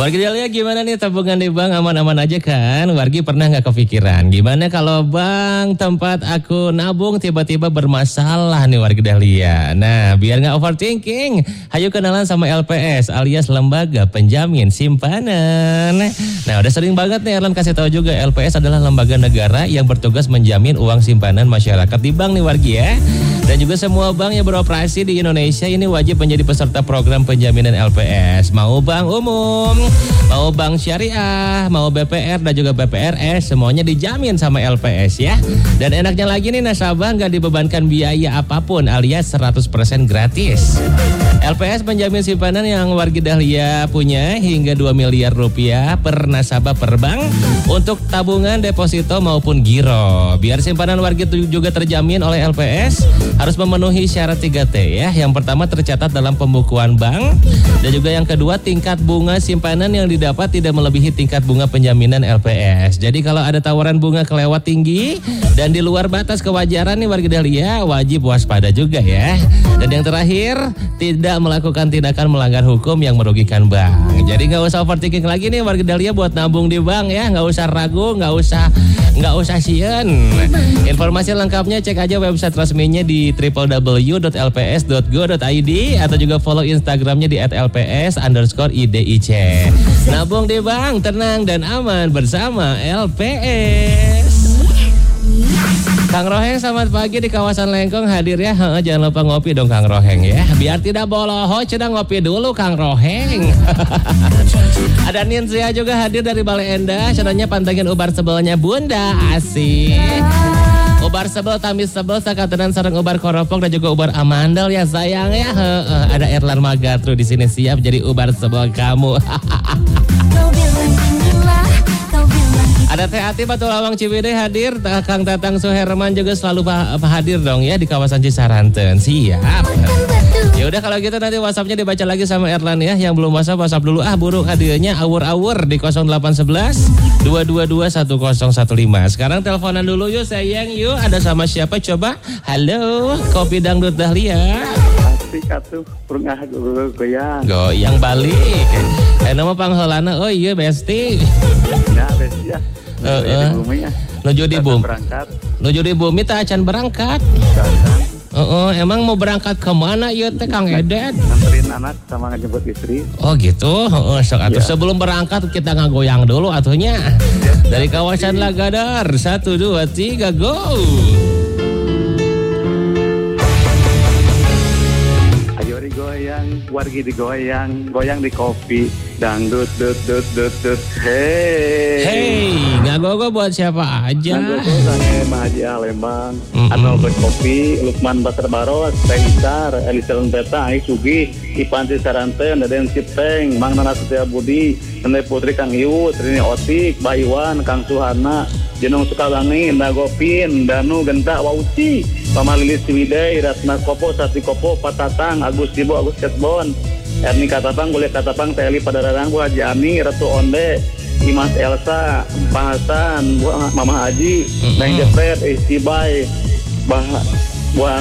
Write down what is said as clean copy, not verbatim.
Wargi Dahlia gimana nih tabungan di bank aman-aman aja kan? Wargi pernah gak kepikiran gimana kalau bank tempat aku nabung tiba-tiba bermasalah nih Wargi Dahlia. Nah biar gak overthinking, ayo kenalan sama LPS alias Lembaga Penjamin Simpanan. Nah udah sering banget nih Erlan kasih tahu juga LPS adalah lembaga negara yang bertugas menjamin uang simpanan masyarakat di bank nih Wargi ya. Dan juga semua bank yang beroperasi di Indonesia ini wajib menjadi peserta program penjaminan LPS. Mau bank umum, mau bank syariah, mau BPR dan juga BPRS, semuanya dijamin sama LPS ya. Dan enaknya lagi nih nasabah nggak dibebankan biaya apapun alias 100% gratis. LPS penjamin simpanan yang Wargi Dahlia punya hingga 2 miliar rupiah per nasabah per bank untuk tabungan, deposito maupun giro. Biar simpanan Wargi juga terjamin oleh LPS, harus memenuhi syarat 3T ya. Yang pertama tercatat dalam pembukuan bank, dan juga yang kedua tingkat bunga simpanan yang didapat tidak melebihi tingkat bunga penjaminan LPS. Jadi kalau ada tawaran bunga kelewat tinggi dan di luar batas kewajaran nih Wargi Dahlia wajib waspada juga ya. Dan yang terakhir tidak melakukan tindakan melanggar hukum yang merugikan bank. Jadi nggak usah overthinking lagi nih Wargi Dahlia buat nabung di bank ya. Nggak usah ragu, nggak usah sieun. Informasi lengkapnya cek aja website resminya di www.lps.go.id atau juga follow Instagramnya di @lps_IDIC. Nabung di bank tenang dan aman bersama LPS. Kang Roheng selamat pagi di kawasan Lengkong hadir ya. Jangan lupa ngopi dong Kang Roheng ya. Biar tidak boloho cenah ngopi dulu Kang Roheng. Ada Ninzia juga hadir dari Balai Endah. Cenahnya pantengin ubar sebelnya Bunda asik. Ubar sebel, tamis sebel, sakatanan sareng ubar koropok dan juga ubar amandel ya sayang ya. Ada Erlan Magatru di sini siap jadi ubar sebel kamu. Ada Teh Ati Batu Lawang Ciwidey hadir, Kang Tatang Suherman juga selalu hadir dong ya di kawasan Cisaranten. Siap. Ya udah kalau gitu nanti WhatsApp-nya dibaca lagi sama Erlan ya. Yang belum WhatsApp dulu buruk hadiahnya awur-awur di 0811 222 1015. Sekarang teleponan dulu yuk sayang yuk. Ada sama siapa coba? Halo, Kopi Dangdut Dahlia. Asik atuh, purungah goyang. Goyang balik. Nama pangholana, oh iya Besti. Ya Besti ya. Nuju di bumi berangkat. Nuju di bumi tak acan berangkat. Emang mau berangkat kemana ya teh Kang Edet? Nganterin anak sama ngejemput istri. Oh gitu. Sok atuh sebelum berangkat kita ngagoyang dulu atuhnya. Dari kawasan Lagadar 1 2 3 go. Ayo digoyang, Wargi digoyang, goyang di kopi. Dangdut dut dut dut dut. Hey, ngagogo buat siapa aja? Ngagogo sange Mahaji Lembang, Arnold Kopi, Lukman Basar Baros, Teh Isar, Eliselun Peta, Ai Sugi, Ipan Cisaranten, Deden Cipteng, Mang Nana Setia Budi, Nene Putri Kang Iu, Trini Otik, Bayuan, Kang Suhana, Jenong Sukawangi, Nagopin, Danu Genta Wauci, Pama Lilis Ciwidey, Ratna Kopo, Sati Kopo, Patatang, Agus Tibo, Agus Ketbon, Erni Katapang, Boleh Katapang, Teli Padararang, Bu Haji Ani, Ratu Onde, Imas Elsa, Pak Hasan, Bu Mama Haji, Neng Jepret, Istibay, Bah